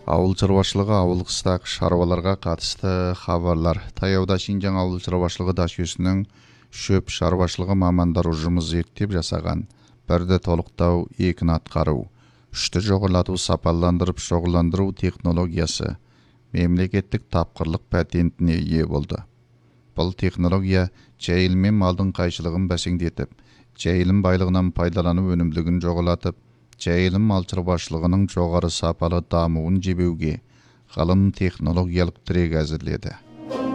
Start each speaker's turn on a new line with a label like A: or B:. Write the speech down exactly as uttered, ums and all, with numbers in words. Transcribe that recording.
A: Ауыл чарбашылығы ауылғыстақ шаруаларға қатысты хабарлар. Таяуда Шинжаң ауыл чарбашылығы дашүйесінің шөп шаруашылығы мамандар ұжымы зерттеп жасаған бірді толықтау, екіні атқару, үшті жоғарлату, сапаландырып шоғыландыру технологиясы мемлекеттік тапқырлық патентіне ие болды. Бұл технология жайылым мен малдың қайшылығын бәсеңдетіп, жайылым байлығынан пайдалану өнімділігін жоғалатып, жайылым мал шаруашылығының жоғары сапалы дамуын жебеуге ғылым технологиялық тірек әзірледі.